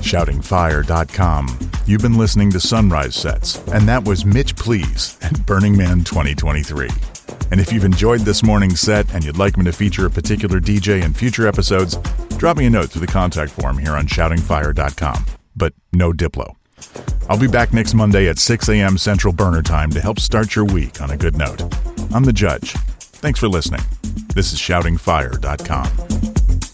ShoutingFire.com. You've been listening to Sunrise Sets, and that was Mitch Please at Burning Man 2023. And if you've enjoyed this morning's set and you'd like me to feature a particular DJ in future episodes, drop me a note through the contact form here on ShoutingFire.com. But no Diplo. I'll be back next Monday at 6 a.m. Central Burner Time to help start your week on a good note. I'm the Judge. Thanks for listening. This is ShoutingFire.com.